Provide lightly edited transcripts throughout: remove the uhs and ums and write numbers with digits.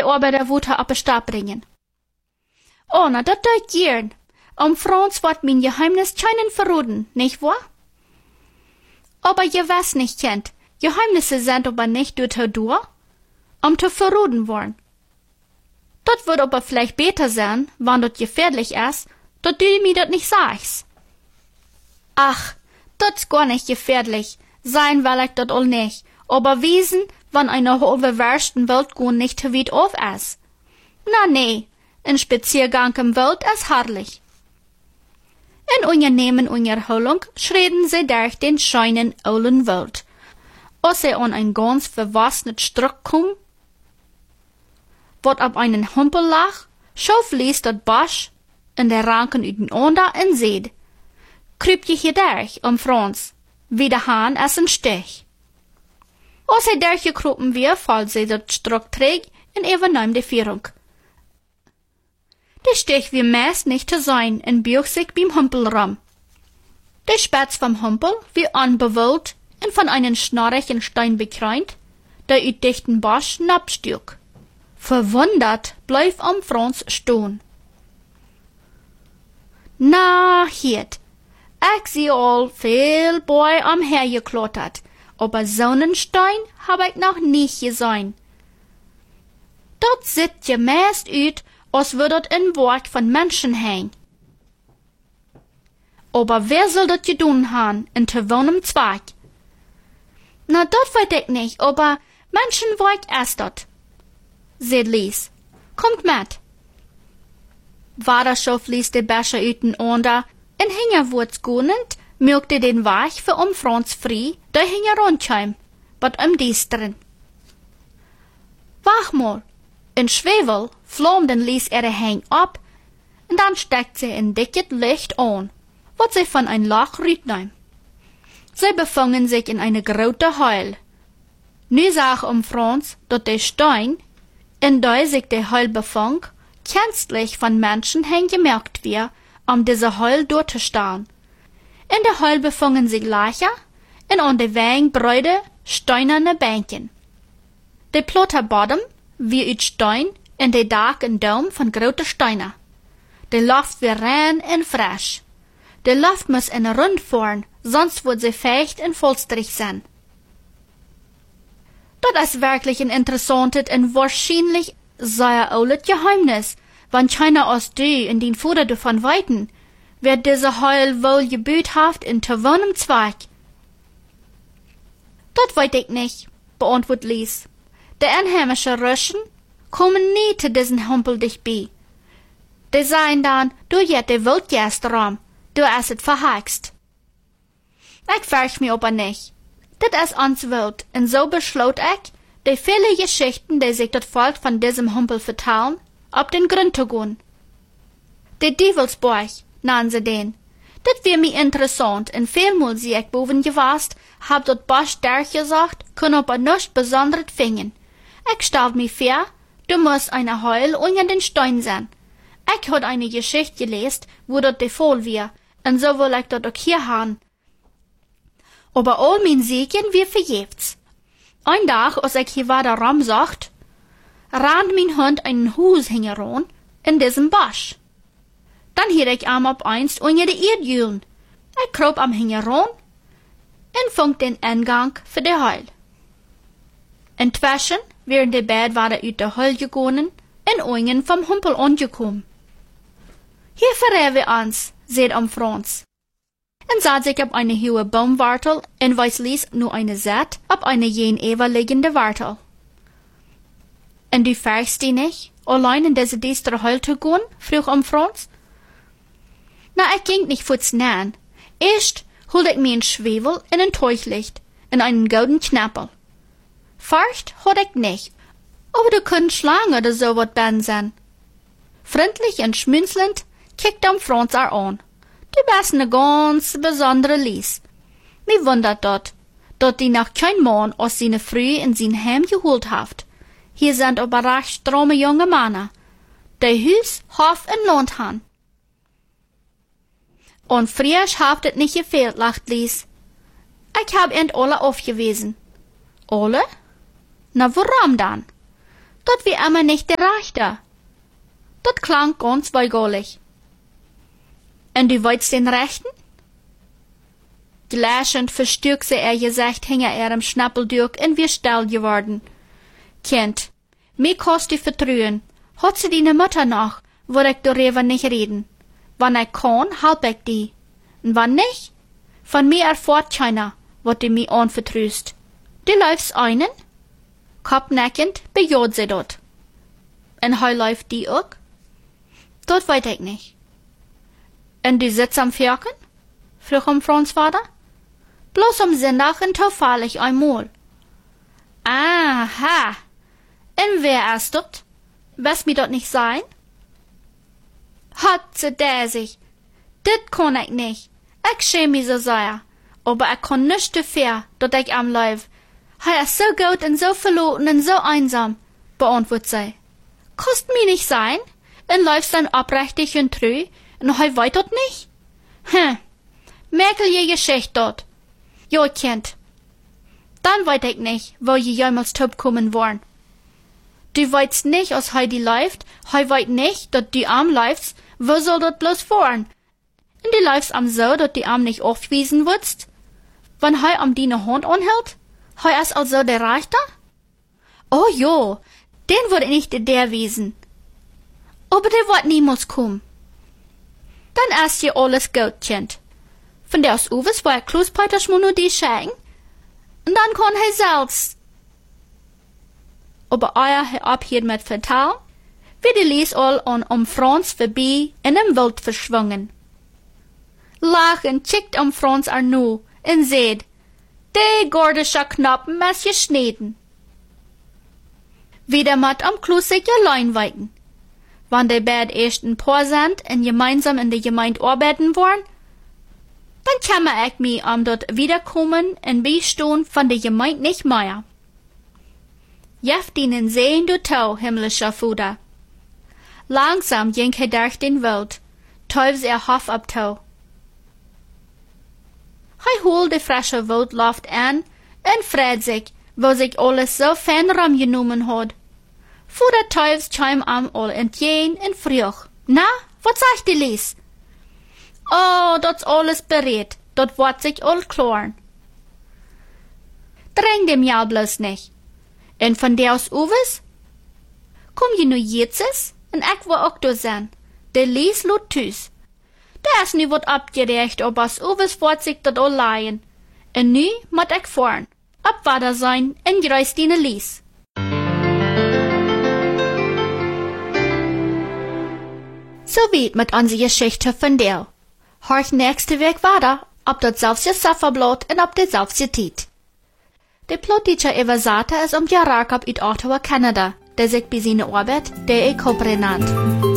Arbeiter Wutter ab Stab bringen. Oh, na, dat deut gern. Franz wat mein Geheimnis scheinen verroden, nicht wahr? Aber je was nicht kennt, Geheimnisse sind aber nicht durch, zu verroden worden. Dat wird aber vielleicht besser sein, wann dat gefährlich ist, dat du mir dat nicht sagst. Ach, dat's gar nicht gefährlich, sein will ich dat all nicht, aber wiesen, wann eine halbe Wersten Welt gehen nicht zu weit auf ist. Na nee, ein Spaziergang im Wald ist herrlich. In ungenehmen Unterholung schreden sie durch den scheinen ollen Wald. Als sie an ein ganz verwassenes Stück kommen, wat op einen Humpel lag, schoof Lies dat Bosch in der Ranken uiteinander en zeid: Kruip je hier durch, Franz, wie de Hahn als een Stich. Als hij durchgekropen weer, valt sie dat Stück träg en übernahm de Führung. Der Stich wie meist nicht zu sein en bieg sich beim Humpel rum. Der Spatz vom Humpel wie anbewölkt en von einem schnorrigen Stein bekreint, der uit dichten Bosch napstück. Verwundert bleef Franz stehen. Na, hiet, ich zie al viel Bäu hergeklottert, aber Sonnenstein hab ich noch nicht gesehen. Dort sieht je meist uit, als würdet ein Werk von Menschen hängen. Aber wer soll das gedun haben, in te wohnem Zweig? Na, dat weet ich nicht, aber Menschenwerk ist dat, sagt Lies. Kommt mit. Vader schof Lies de Becher uiteinander, en hingerwurz gonend, milkte den Weg für Franz frei, der hinger rondheim, wat diesteren. Wach mal, in Schwevel vlamden Lies ihre Hang ab, en dann steckt sie in dicket Licht an, wat sie von ein Loch rütnahm. Sie befangen sich in eine grote Heul. Nu sag Franz, dat der Stein, in der sich der Heul befang, känstlich von Menschen gemerkt wird, diese Heul durchzustehen. In der Heul befangen sich Lacher, und an der Wang breite, steinerne Bänken. Der platte Boden, wie uit Stein, in der Dach und Dom von grote Steine. Der Luft wird rein und frisch. Der Luft muss in Rund fahren, sonst wird sie feucht und vollstrig sein. Das ist wirklich ein interessantes und wahrscheinlich sehr altes Geheimnis, wenn keiner aus du in den Fuder davon weiten, wer diese Heul wohl gebüht haft in te wohnem Zweig. Das weiß ich nicht, beantwortet Lies. Die einheimischen Röschen kommen nie zu diesen Humpel dich bei. Die sagen dann, du jet de Wildgäste rum, du hast es verhext. Ich fürcht mich aber nicht. Das ist ans Wild, und so beschloss ich, die viele Geschichten, die sich das Volk von diesem Humpel vertellen, auf den Grund zu gehen. Der Dievelsburg, nannen sie den. Das wär mir interessant, und vielmal sie ich boven gewast, hab dort Bosch durchgesagt, können aber nichts Besonderes finden. Ich stell mir vor, du musst eine Heul unter den Stein sein. Ich hab eine Geschichte gelesen, wo dort der Fall wär, und so will ich dort auch hier haben. Aber all mein Siegen wir vergebens. Ein Tag, als ich hier weiter rumsacht, rannt mein Hund einen Hus hingeran in diesem Bosch. Dann hielt ich am ab einst unter die Erdjülen. Ich krob am hingeran und fand den Eingang für die Heul. Inzwischen während die Bad weiter uit der Heul gegangen und unten vom Humpel angekommen. Hier verrät wir uns, sagt Franz. Und sah sich auf eine hohe Baumwartel und weiß Lies nur eine Saat auf eine jenüber liegende Wartel. Und du fährst die nicht, allein in diese düstere Heul zu gehen? Frug Franz. Na, ich ging nicht futz nahen. Erst holte ich mir ein Schwefel in ein Teuchlicht, in einen golden Knappel. Furcht hatte ich nicht, aber du könntest Schlange oder so wat ben sein. Freundlich und schmunzelnd kickte Franz an. Du bist ne ganz besondere Lies. Mir wundert dort die noch kein Mann aus seine Früh in sein Heim geholt haft. Hier sind aber recht strome junge Männer, die Hus, Hof und Land han. Und frisch haft et nicht gefehlt, lacht Lies. Ich hab ihn alle aufgewiesen. Alle? Na, warum dann? Dort wie immer nicht der Rechte. Dort klang ganz weigerlich. Und du wolltest den Rechten? Gleichend verstürkte Gesicht hinter ihrem Schnappel durch und wir still geworden. Kind, mir kannst du vertrauen. Hat sie deine Mutter noch, wo ich darüber nicht reden. Wann ich kann, halb ich die. Und wann nicht? Von mir erfahrt keiner, was du mir anvertraust. Du läufst einen? Kopfneckend bejaht sie dort. Und heu läuft die auch? Dort weiß ich nicht. Und du sitzt am Fjörken? Frug Franz Vater. Bloß am Sonntag und zufällig einmal. Aha. Und wer ist dort? Wirst mir dort nicht sein? Hat sie der sich. Dit kann ich nicht. Ich schäme mich so sehr. Aber ich kann nicht dafür, dass ich am Lauf. Er ist so gut und so verloren und so einsam, beantwortet sie. Kannst mir nicht sein? Und läufst dann aufrichtig und treu, und er weiß dort nicht? Merkel je Geschichte dort. Jo, Kind. Dann weiß ich nicht, wo je jemals top kommen wollen. Du weißt nicht, als die läuft, weiß nicht, dass du arm läufst, wo soll dort bloß fahren? Und du läufst am so, dass die Arm nicht aufwiesen wirst? Wenn am deine Hand anhält? Ist also der Rechter? Oh jo, den würde nicht der wiesen. Aber der wird niemals kommen. Dann ist ja alles gut, Kind. Von der aus Uwes war Klaus Peter nur die schenken. Und dann kann selbst. Aber euer ab hier mit vertellen, wie die Lies all an Franz vorbei in dem Wild verschwungen. Lachen schickt Franz nu und seht, die gordische Knappen ist geschnitten. Wieder mat Klaus sich allein weiten. Wann die beiden erst ein paar sind und gemeinsam in der Gemeinde arbeiten wollen, dann kann ich mich dort wiederkommen und beistehen von der Gemeinde nicht mehr. Jeft ihnen sehen du Tau, himmlischer Vater. Langsam ging durch den Wald, teufels Hof ab Tau. Holt die frische Waldluft an und freut sich, wo sich alles so fein genommen hat. Vor der Teufels kam all entgegen und frug, na, was sagt die Lies? Oh, dot's alles bereit, dort wird sich all klären. Dräng dem ja bloß nicht. Und von der aus Uwes? Komm je nu jetzt, und ich will auch da sein. Der Lies lot tüs. Da ist nie wat abgerecht, ob aus Uwes wird sich dort all leihen. Und nu moet ich fahren. Abwader sein, und greis die Lies. So weit mit unserer Geschichte von der. Horch nächste Weg weiter, ob dort selbst ihr Safferblatt und ob der selbst ihr Tiet. Der Plotteacher Evasata ist Jarakab in Ottawa, Kanada, der sich bei seiner Arbeit der Cobra nannt.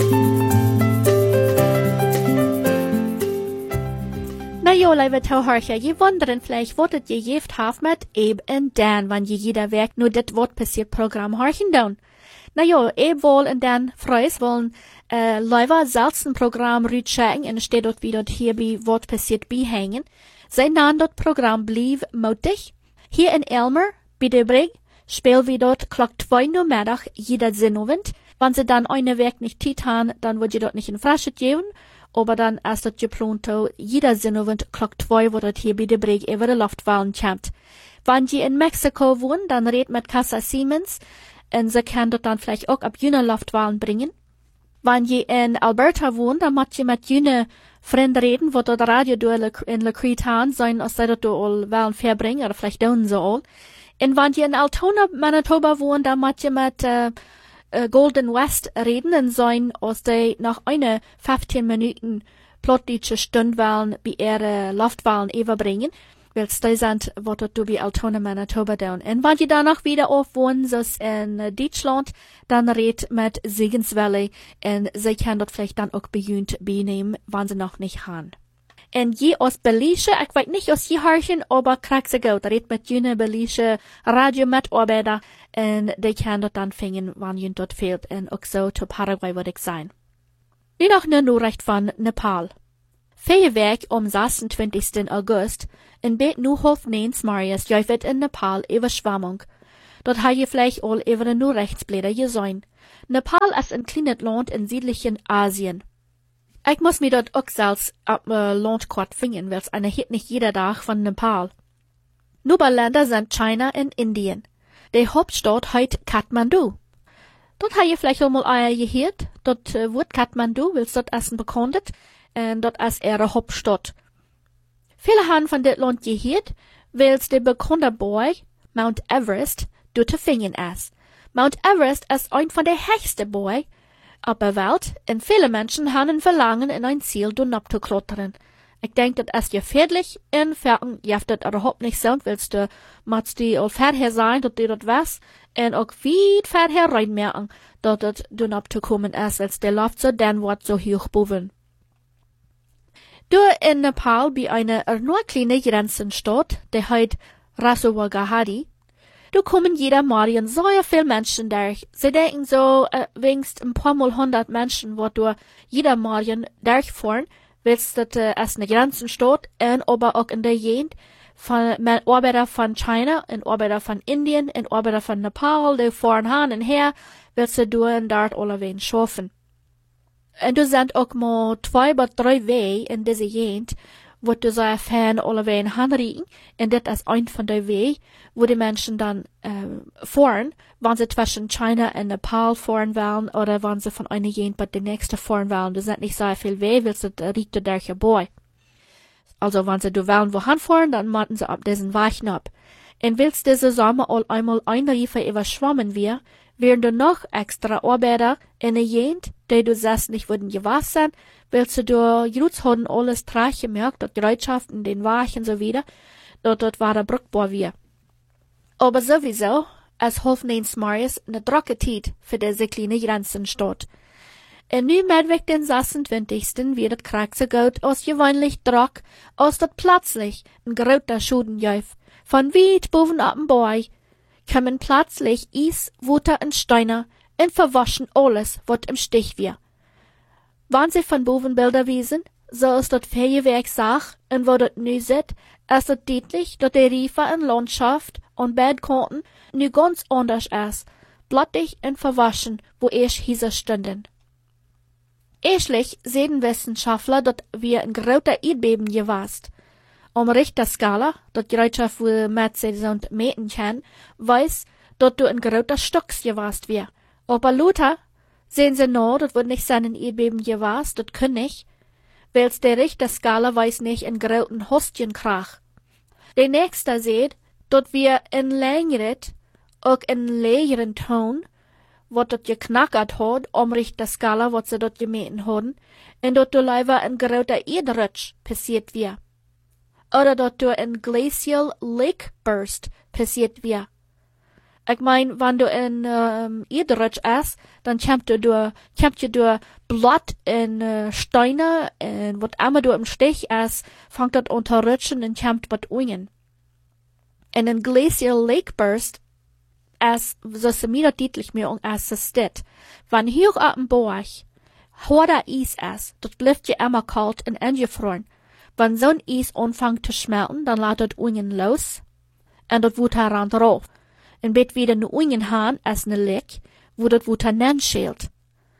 Na jo, liebe Tauhorcher, je wundern vielleicht, was das je jeft haft mit Eb und Dan, wann je jeder Werk nur das Wort passiert Programm horchen down. Na jo, Eb wohl und Dan Freus wollen leider selten Programm rütschecken und steht dort wie dort hier bei Wort passiert behängen. Sein Name dort Programm blieb mutig. Hier in Elmer, bei der Brig, spielen wir dort Klock 2 Uhr Mittag jeder Sinnabend. Wenn sie dann eine Werk nicht tit haben, dann wird ihr dort nicht in Frasche gehen. Aber dann ist dort geplant, jeder Sinnabend Klock 2, wo dort hier bei der Brig über die Luftwahlen kommt. Wenn ihr in Mexiko wohnt, dann redet mit Casa Siemens und sie kann dort dann vielleicht auch ab jünger Luftwahlen bringen. Wenn ihr in Alberta wohnt, dann müsst ihr mit jünger Freunde reden, wo dort Radio in Le Crete haben, sein, als sie dort all Wahlen verbringen, oder vielleicht tun sie all. Und wenn ihr in Altona, Manitoba wohnt, dann müsst ihr mit Golden West reden und sein, als die nach einer 15 Minuten plötzliche Stundwahlen bei ihre Luftwahlen überbringen, weil die sind, wo dort bei Altona, Manitoba down. Und wenn ihr danach wieder aufwohnen, so in Deutschland, dann redet mit Siegens Valley und sie kann dort vielleicht dann auch bejünt benehmen, wenn sie noch nicht haben. Und je aus Belische, ich weiß nicht aus je Hörchen, aber kriegt sie gut, redet mit jene Belische Radio-Mitarbeiter und die kann dort dann fingen, wenn jün dort fehlt und auch so zu Paraguay würde ich sein. Nun noch eine Nachricht von Nepal. Feuerwerk am 26. August in Bet Nuhof Nains Marias jäufet in Nepal Überschwemmung. dort ha je vielleicht all even nur Rechtsblätter je sein. Nepal ist ein kleines Land in südlichen Asien. Ich muss mir dort auch selbst ab Landkart finden, weil's eine hit nicht jeder Tag von Nepal. Länder sind China und Indien. Die Hauptstadt heißt Kathmandu. Dort ha je vielleicht auch mal eier gehört, dort wird Kathmandu, weil's dort essen bekannt, und dort ist ihre Hauptstadt. Viele haben von dit Land gehört, weil's der bekannte Boy, Mount Everest, dort zu finden ist. Mount Everest ist ein von der höchsten Boy auf der Welt, und viele Menschen haben ein Verlangen in ein Ziel dort zu klettern. Ich denke, das ist gefährlich, in Ferken, jaft das überhaupt nicht so, willst du, musst du auch fertig sein, dass du dort was, und auch weit fertig reinmerken, dass das dort zu kommen ist, weil's der Luft so dann wird so hoch boven. Du in Nepal bei einer nur kleine Grenzenstadt, die heißt Rasuagahadi. Du kommen jeder Morgen so viel Menschen durch. Sie denken so, wenigstens ein paar Mal 100 Menschen, wo du jeder Morgen durchfahren, willst du als eine Grenzenstadt, und aber auch in der Gegend von Arbeiter von China, und Arbeiter von Indien, und Arbeiter von Nepal, die fahren hin und her, willst du und dort alle wen schaffen. Und du sind auch mal 2 bis 3 Wege in diese Gegend, wo du so fern alle wen hinriegen, und das ist ein von der Wege, wo die Menschen dann fahren, wenn sie zwischen China und Nepal fahren wollen, oder wenn sie von einer Gegend bis die nächste fahren wollen. Du sind nicht so viel Wege, weil sie riecht du durch vorbei. Also wenn sie du wollen wohin fahren, dann machen sie ab diesen Weg ab. Und willst diese Sommer all einmal eine Riefe überschwommen wir, wären du noch extra Arbeiter in der Gegend, die du sagst nicht würden gewaschen, willst du jetzt haben alles Trache gemerkt, dort Gerätschaften, den Wachen so wieder, dort war der brückbar wir. Aber sowieso, es half neens Marius eine drocke Zeit für diese kleine Grenzenstadt. Und nu medweg den 26. wird het krank so gut als gewöhnlich drock, als dat plötzlich ein großer Schuden jäuf. Von weit boven ab dem Boi kommen plötzlich Eis, Wutter und Steine und verwaschen alles, wat im Stich wir. Wann sie von boven Bilder wiesen, so ist dat Feuerwerk sach, und wo dat nu sit, ist dat deutlich, dat die Riefe in Landschaft und Badkanten nu ganz anders ist, blattig und verwaschen, wo erst hieser stünden. Erstlich sehen Wissenschaftler, dat wir ein großer Erdbeben gewast. Richterskala, dat Gerätschaft, wo man sie und meten kann, weiß, dat du ein großer Stocks gewast wir. Aber Luther sehen sie no, dat wird nicht sein ein Erdbeben gewast, dat können nicht, weil's der Richterskala weiß nicht ein großen Hostjenkrach. Der nächste sieht, dat wir in längeret, auch in lägeren Ton, wat dat geknackert hat, Richterskala, wat sie dort gemeten haben, und dat du leider ein großer Erdrutsch passiert wir. Oder dat du ein Glacial Lake Burst passiert wir. Ich mein, wenn du in Erdrutsch ist, dann kommt du durch Blatt und Steine und wat immer du im Stich ist, fängt dat an zu rutschen und kommt wat ungen. Und ein Glacial Lake Burst ist, so se mir deutlich mehr als es steht. Wenn hier auf dem Berg harter Eis ist, das bleibt ja immer kalt und eingefroren. Wenn so ein Eis anfängt zu schmelzen, dann lässt das Ungen los und das wird heran drauf. Und wird wieder eine Ungen haben, als eine Leck, wo das wird schält.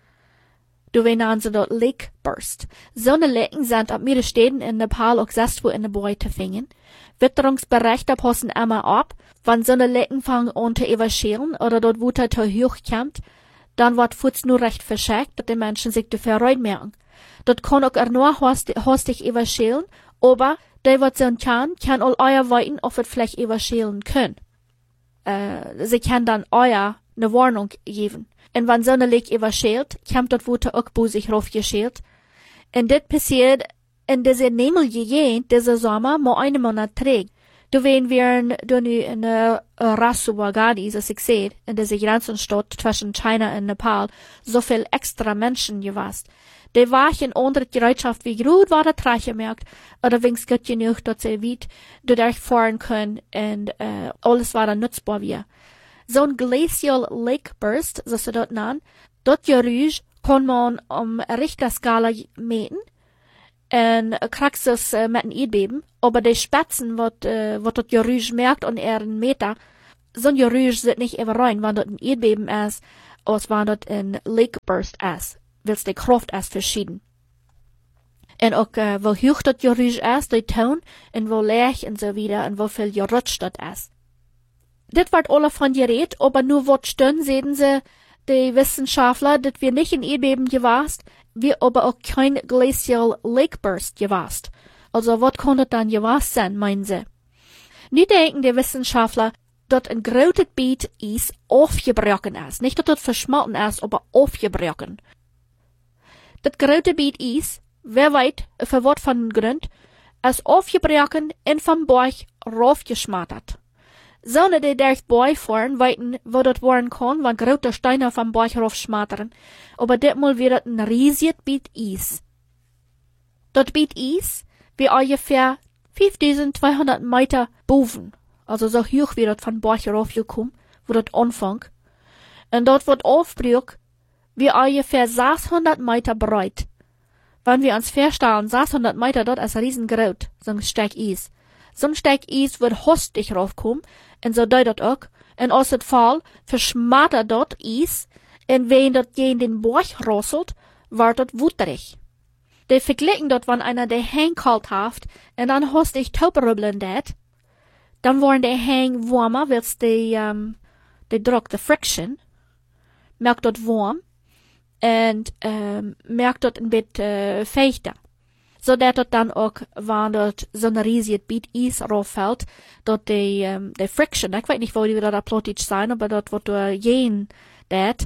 Du nennen sie dort Lake Burst. So eine Lecken sind ab mir Städten in Nepal auch selbst wo in der Boi zu finden. Witterungsberichte passen immer ab. Wenn so eine Lecken fangen an zu überschälen oder dort wo zu hoch kommt, dann wird Futz nur recht verschickt, dass die Menschen sich dafür merken. Dort kann auch nur hastig überschälen, aber der was so kann all euer weiten, ob es vielleicht überschälen können. Sie kann dann euer eine Warnung geben. Und wenn so eine Leck überschält, kommt dort Wutter auch busig raufgeschält. Und das passiert in dieser nämliche Gegend, dieser Sommer, mal einen Monat trägt. Du wenn wir in Rasuagahadi, so ich sehe, in dieser Grenzenstadt zwischen China und Nepal, so viel extra Menschen gewast. Die waren unter der Gerätschaft, wie gut war der Trachemerkt, oder wings gut genug, dass sie weit durchfahren können, und alles war dann nutzbar wie. So ein Glacial Lake Burst, so sie dort nennen, dort Geräusch kann man Richterskala meten, und kriegst es mit einem Erdbeben, aber die Spatzen, wat dort Geräusch merkt und einen Meter, so ein Geräusch sit nicht immer rein, wenn dort ein Erdbeben ist, als wenn dort ein Lakeburst ist, willst die Kraft ist verschieden. Und auch, wo hoch dort Geräusch ist, die Ton, und wo leicht und so wieder, und wo viel gerutscht dort ist. Das wird alle von geredet, aber nur wat stön, sehen sie, die Wissenschaftler, dass wir nicht in Erdbeben gewast, wir aber auch kein Glacial Lakeburst gewast. Also, was konnte dann gewast sein, meinen sie? Nicht denken die Wissenschaftler, dass ein großes Gebiet Eis aufgebrochen ist. Nicht, dass das verschmolzen ist, aber aufgebrochen. Das große Gebiet Eis, wer weiß, für was von Grund, ist aufgebrochen und vom Berg raufgeschmattert. Sollen die durch Berg fahren, weiten, wo das waren kann, wenn große Steine vom Berg raufschmattern, aber das mal wird ein riesiges Gebiet Eis. Das Gebiet Eis, wie ungefähr 5200 Meter boven, also so hoch wie das von Berg raufgekommen, wo das anfängt. Und dort wird aufbruch, wie ungefähr 600 Meter breit. Wenn wir uns vorstellen, 600 Meter dort ist riesengroß, so ein Stück Eis. So ein Stück Eis wird hostig raufkommen, und so deut das auch. Und aus dem Fall verschmattert dort Eis, und wenn dort gegen den Berg rasselt, wird dort wutterig. Die verglichen dort, wenn einer der Hang kalt haft, und dann hostig tauberübeln dat, dann worden die Hang warmer, wird's die Druck, die Friction, merkt dort warm, und merkt dort ein bisschen feuchter. So dat dort dann auch, wenn dort so ein riesiges Gebiet Eis rauffällt, dort die Friction, ich weiß nicht, wo die da plötzlich sein, aber dort wird gehen, dort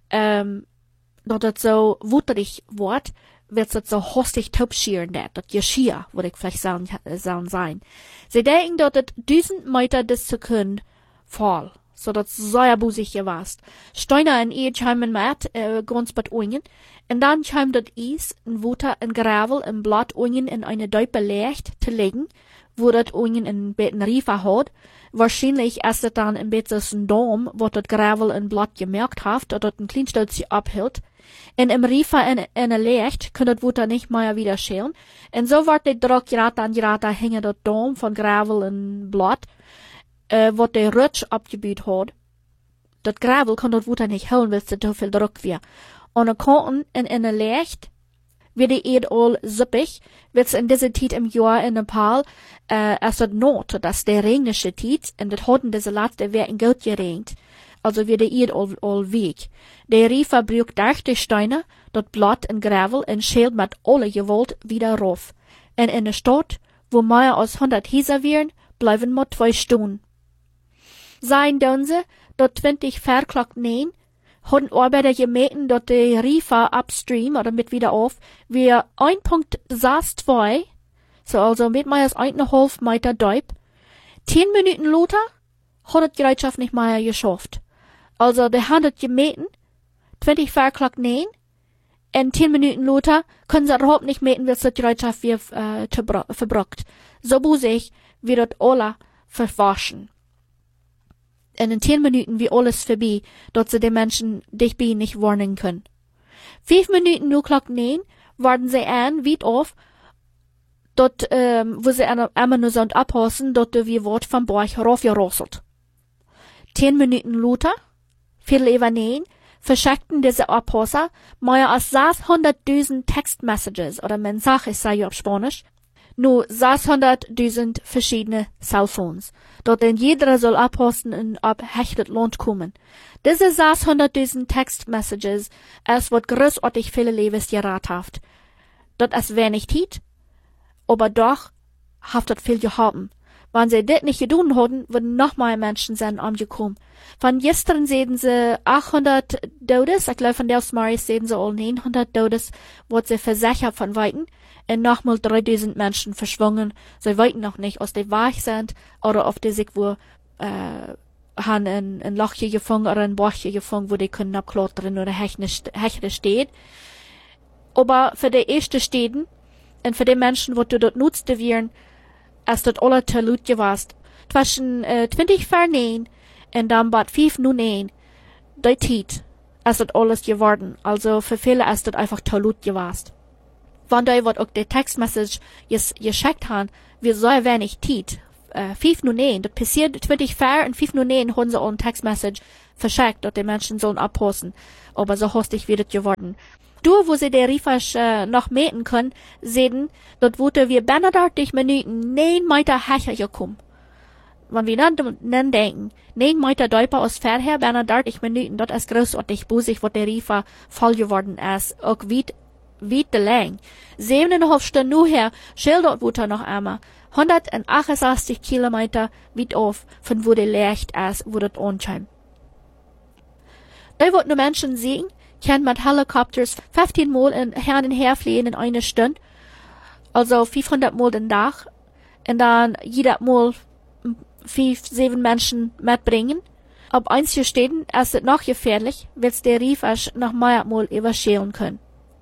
dort so wutterig wird, wird es so hostig taubschieren, dort Geschirr, würde ich vielleicht sagen sein. Sie denken, dort 1000 Meter des Sekunden fall, so dat sehr busig gewast. Steine in ihr cheimen mit, ganz bad Ungen, und dann cheimt dort Eis, in Wutter, in Gravel, in Blatt Ungen in eine Däupe leicht zu legen, wo dort Ungen in beten Riefer hat. Wahrscheinlich ist es dann ein bisschen so ein Dom, wo dort Gravel in Blatt gemerkt hat, dort ein Kleinstück abhält. Und im Riefer in eine Licht kann das Wutter nicht mehr wieder schälen. Und so wird der Druck Grad an Grad hängen dort Dom von Gravel in Blatt, wo der Rutsch abgebaut hat. Das Gravel kann dort Wutter nicht holen, weil es zu viel Druck wird. Und dann kann in eine Licht, wird die Erde all sippig, wird's in dieser Zeit im Jahr in Nepal, es wird not, dass der regnische Zeit, und das hat in dieser letzte Jahr in Gott geregnet. Also wird die Erde all weg. Der Riefer braucht durch die Steine, dort Blatt und Gravel und schält mit alle Gewalt wieder rauf. Und in der Stadt, wo mehr als 100 Häuser wären, bleiben nur 2 Stunden. Sein dann sie, dort 20 verklagt nähen, haben Arbeiter gemähten, dort die Riefer upstream oder mit wieder auf, wir 1,62, so also mit mehr als 1,5 Meter Deub, 10 Minuten Luther, hat die Gerätschaft nicht mehr geschafft. Also, die haben das gemähten, 20 verklagt nähen, und 10 Minuten Luther können sie überhaupt nicht mähen, weil die Gerätschaft wieder verbrockt. So busig wird das alle verwaschen. Und in 10 Minuten wie alles vorbei, dort sie die Menschen dich bei nicht warnen können. 5 Minuten nur Glock nähen, warten sie an, weit auf, dort, wo sie einmal nur so abhassen, dort wie Wort vom Berg raufgerosselt. 10 Minuten Luther, viel über nähen, verschickten diese Abhasser mehr als 600.000 Textmessages oder Mensajes, sei ich auf Spanisch, nur 600.000 verschiedene Cellphones. Dort in jeder soll abhosten und ab hechtet Land kommen. Diese 600.000 Textmessages, es wird großartig viele Lebens gerathaft. Dort ist wenig Zeit, aber doch haft dort viel gehaben. Wenn sie das nicht getan hätten, würden noch mehr Menschen sein angekommen. Von gestern sehen sie 800 Todes, ich glaube von der Maris sehen sie all 900 Todes, wird sie versichert von Weitem, und nochmal 3000 Menschen verschwungen. Sie weiten noch nicht, ob die wach sind, oder ob die sich wo, haben ein Lochchen gefangen, oder ein Bachchen gefangen, wo die können abklottern, oder Hechte steht. Aber für die ersten Städten, und für die Menschen, die dort nutzte werden, ist dort alle te Lut gewesen. Zwischen 20 vor 9 und dann bad 5 nun 9, die Zeit ist dort alles geworden. Also für viele ist dort einfach te Lut gewesen. Wenn die, was auch die Textmessage geschickt haben, wir so wenig Zeit, 5:09, das passiert 24 und 5:09 haben sie auch ein Textmessage verschickt, dass die Menschen sollen abhosten. Aber so hastig wird es geworden. Wo sie der Rifasch noch meten können, sehen, dort wurde wir 30 Minuten 9 Meter höher gekommen. Wenn wir dann denken, 9 Meter Däuper aus vorher, 30 Minuten, dort ist großartig busig, wo der Rifa voll geworden ist, auch weit de lang. 7,5 Stunden nur her, schildert wurde noch einmal, 168 Kilometer weit auf, von wo der Licht ist, wo das anscheint. Da wird nur Menschen sehen, können mit Helikopters 15 Mal hin und her fliegen in einer Stunde, also 500 Mal den Tag, und dann jeder Mal 5-7 Menschen mitbringen. Ab einige Städten ist es noch gefährlich, weil der Rief noch mehr Mal überschälen können.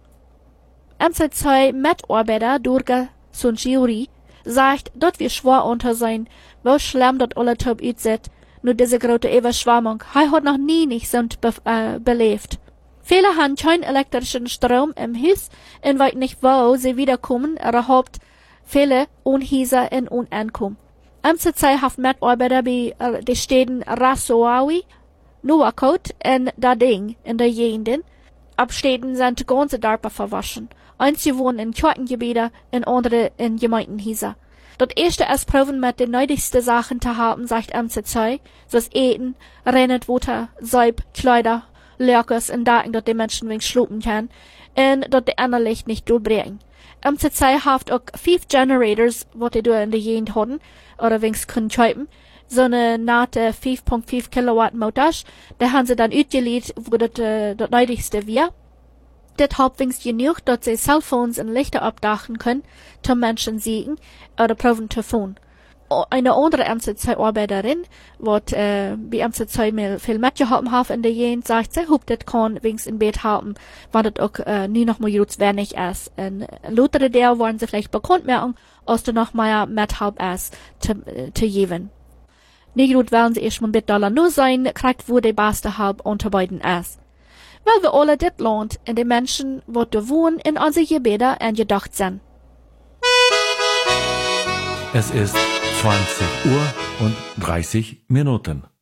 MC2 Mitarbeiter Durga Sunchiuri sagt, dort wir schwer unter sein, wo schlimm dort alle Top ützet, nur diese große Überschwemmung, hat noch nie nicht so belebt. Viele haben keinen elektrischen Strom im Haus und weiß nicht, wo sie wiederkommen, überhaupt viele Unhäuser in Unankommen. MC2 hat Mitarbeiter bei den Städten Rasoawi, Nuwakot und Dading in der Gegenden. Abstädten sind die ganze Dörfer verwaschen. Einige wohnen in Kirchengebieten und andere in Gemeindenhäuser. Das erste ist proben mit den nötigsten Sachen zu haben, sagt MC2, so das Eten, Rennet, Wasser, Seib, Kleider, Lörkers und Daten, dass die Menschen wenig schlupen können und dass die anderen Licht nicht durchbringen. MC2 hat auch 5 Generators, was die in der Gegend hatten, oder wenigstens können kaufen, so eine nate 5,5 Kilowatt Motors, da haben sie dann ausgeliehen, wo das nötigste wäre. Das hat wenigstens genug, dass sie Cellphones und Lichter abdachen können, zum Menschen sehen oder proben zu fahren. Eine andere MC2-Arbeiterin, was bei MC2 viel mitgeholfen hat in der Gegend, sagt, sie hofft, das kann wenigstens im Bett haben, weil das auch nie noch mal gut wenig ist. Und lautere der wollen sie vielleicht bekannt merken, als du noch mehr mithelp ist zu geben. Nicht gut wollen sie erst mal mit $1 nur sein, kriegt wo die beste Halb unter beiden ist. Weil wir alle dit Land und die Menschen, wo da wohnen, in unsere Gebete angedacht sind. Es ist 20:30 Uhr.